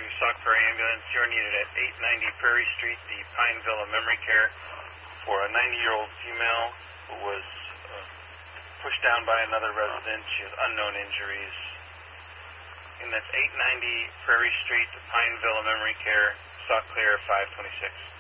Sauk Prairie Ambulance. You're needed at 890 Prairie Street, the Pine Villa Memory Care, for a 90-year-old female who was pushed down by another resident. She has unknown injuries. And that's 890 Prairie Street, the Pine Villa Memory Care, Sauk Clear 526.